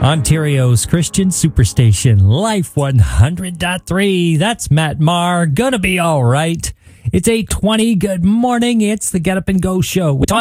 Ontario's Christian Superstation, Life 100.3. That's Matt Maher. Gonna be all right. It's 8:20. Good morning. It's the Get Up and Go show.